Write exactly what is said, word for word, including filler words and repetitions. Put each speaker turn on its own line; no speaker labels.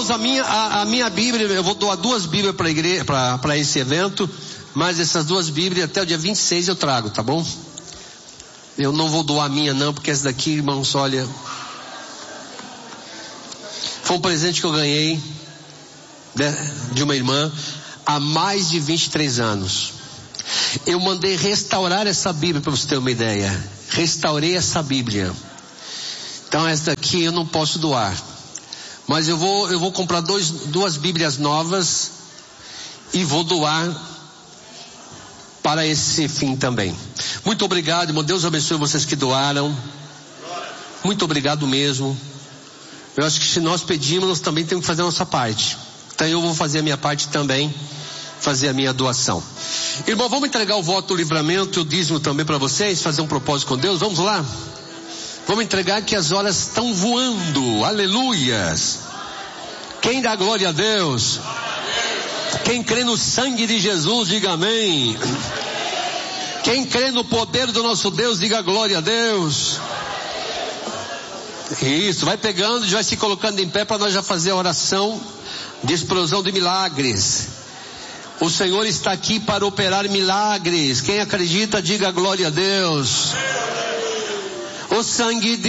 Irmãos, a minha, a, a minha Bíblia, eu vou doar duas Bíblias para igreja, para esse evento, mas essas duas Bíblias até o dia vinte e seis eu trago, tá bom? Eu não vou doar a minha não, porque essa daqui, irmãos, olha, foi um presente que eu ganhei de, de uma irmã há mais de vinte e três anos. Eu mandei restaurar essa Bíblia, para você ter uma ideia. Restaurei essa Bíblia. Então essa daqui eu não posso doar. Mas eu vou, eu vou comprar dois, duas Bíblias novas e vou doar para esse fim também. Muito obrigado, irmão. Deus abençoe vocês que doaram. Muito obrigado mesmo. Eu acho que se nós pedimos, nós também temos que fazer a nossa parte. Então eu vou fazer a minha parte também, fazer a minha doação. Irmão, vamos entregar o voto do livramento e o dízimo também para vocês, fazer um propósito com Deus. Vamos lá? Vamos entregar que as horas estão voando. Aleluias. Quem dá glória a Deus? Quem crê no sangue de Jesus, diga amém. Quem crê no poder do nosso Deus, diga glória a Deus. Isso, vai pegando, já vai se colocando em pé para nós já fazer a oração de explosão de milagres. O Senhor está aqui para operar milagres. Quem acredita, diga glória a Deus. O sangue de